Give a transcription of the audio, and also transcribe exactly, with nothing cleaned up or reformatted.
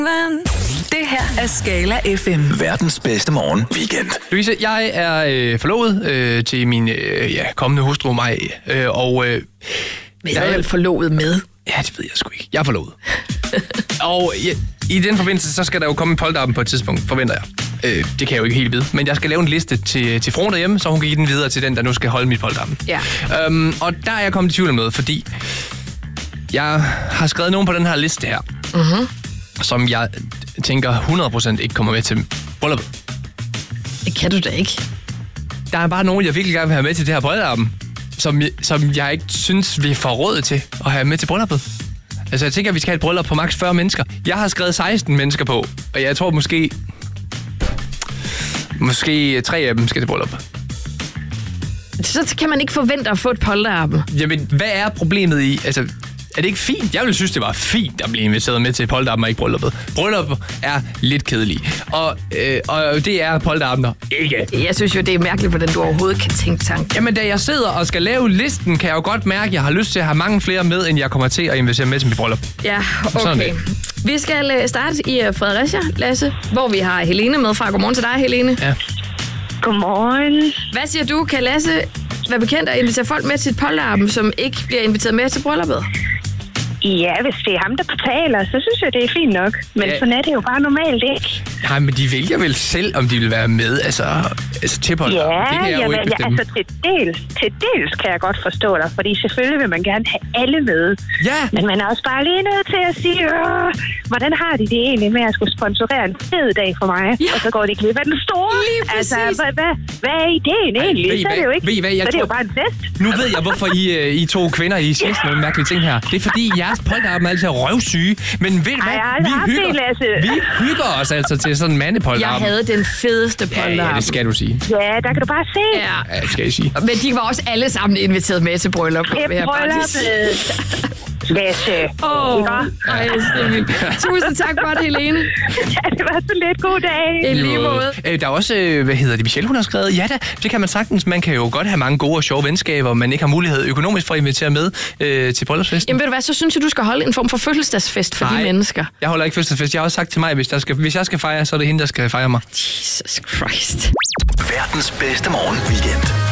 Det her er Skala F M. Verdens bedste morgen weekend. Louise, jeg er øh, forlovet øh, til min øh, ja, kommende hustru Maj, øh, og... Øh, Men jeg er vel forlovet med? Ja, det ved jeg sgu ikke. Jeg er forlovet. Og ja, i den forbindelse, så skal der jo komme en polterappen på et tidspunkt, forventer jeg. Øh, det kan jeg jo ikke helt vide, men jeg skal lave en liste til, til fruen derhjemme, så hun kan give den videre til den, der nu skal holde mit polterappen. Ja. Øhm, og der er jeg kommet i tvivl om noget, fordi jeg har skrevet nogen på den her liste her, Mm-hmm. som jeg tænker hundrede procent ikke kommer med til brylluppet. Det kan du da ikke. Der er bare nogen, jeg virkelig gerne vil have med til det her polterappen, som, som jeg ikke synes, vi får råd til at have med til brylluppet. Altså, jeg tænker, at vi skal have et bryllup på maks fyrre mennesker. Jeg har skrevet seksten mennesker på, og jeg tror måske... Måske tre af dem skal til bryllup. Så kan man ikke forvente at få et polterappen. Jamen, hvad er problemet i... Altså, er det ikke fint? Jeg ville synes, det var fint at blive inviteret med til polterappen og ikke brylluppet. Bryllup er lidt kedeligt. Og, øh, og det er polterappen der ikke. Jeg synes jo, det er mærkeligt, hvordan du overhovedet kan tænke tanken. Jamen, da jeg sidder og skal lave listen, kan jeg jo godt mærke, at jeg har lyst til at have mange flere med, end jeg kommer til at invitere med til mit bryllup. Ja, Sådan okay. Vi skal starte i Fredericia, Lasse, hvor vi har Helene med fra. Godmorgen til dig, Helene. Ja. Godmorgen. Hvad siger du? Kan Lasse være bekendt at invitere folk med til et polterappen, som ikke bliver inviteret med til brylluppet? Ja, hvis det er ham, der betaler, så synes jeg, det er fint nok. Men Ja. sådan er det jo bare normalt ikke. Nej, men de vælger vel selv, om de vil være med, altså, altså til polterappen. Ja, Det kan jeg jo jamen, ikke ja, bestemme. altså til dels, til dels kan jeg godt forstå dig, fordi selvfølgelig vil man gerne have alle med. Ja. Men man er også bare lige nødt til at sige, øh, hvordan har de det egentlig med at skulle sponsorere en fed dag for mig? Ja. Og så går de glip af den store. Lige Altså, præcis. hvad, hvad, hvad er ideen Ej, egentlig? ved I Så er det hvad? jo ikke, Ved I hvad? Jeg så er det jo tror- bare en fest. Nu ved jeg, hvorfor I, øh, I to kvinder I siger sådan nogle mærkelige ting her. Det er fordi, jeres polterappen er altid røvsyge. Men ved du Ej, hvad? jeg har aldrig Vi haft det, hygger, Lasse. vi hygger os altså til sådan en Jeg mandepolterappen. havde den fedeste Ja, polterappen. ja, det skal du sige. Ja, der kan du bare se. Ja. Ja, det skal jeg sige. Men de var også alle sammen inviteret med til bryllup. Det vil jeg er bare lige sige. brylluppet. Lasse. Åh, Ikke? ej, det er vildt. Tusind tak for det, Helene. Ja, det var så lidt god dag. I lige måde. Øh, der er også, øh, hvad hedder det, Michelle, hun har skrevet. Ja da, det kan man sagtens. Man kan jo godt have mange gode og sjove venskaber, man ikke har mulighed økonomisk for at invitere med øh, til bryllupsfesten. Jamen ved du hvad, så synes jeg, du skal holde en form for fødselsdagsfest for Nej. de mennesker. Jeg holder ikke fødselsdagsfest. Jeg har også sagt til mig, hvis, der skal, hvis jeg skal fejre, så er det hende, der skal fejre mig. Jesus Christ. Verdens bedste morgen weekend.